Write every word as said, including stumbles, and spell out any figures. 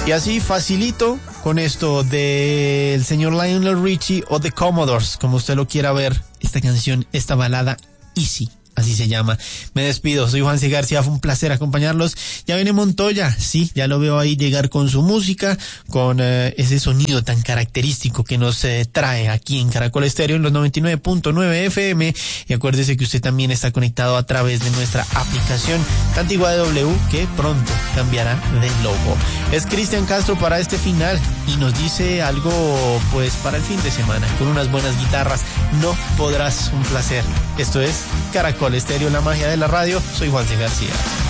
Y así facilito con esto del señor Lionel Richie o The Commodores, como usted lo quiera ver, esta canción, esta balada Easy. Así se llama. Me despido, soy Juan C. García, fue un placer acompañarlos. Ya viene Montoya, sí, ya lo veo ahí llegar con su música, con eh, ese sonido tan característico que nos eh, trae aquí en Caracol Estéreo en los noventa y nueve punto nueve F M. Y acuérdese que usted también está conectado a través de nuestra aplicación Antigua de W, que pronto cambiará de logo. Es Cristian Castro para este final y nos dice algo pues para el fin de semana, con unas buenas guitarras. No podrás, un placer. Esto es Caracol Estéreo, la magia de la radio. Soy Juan C. García.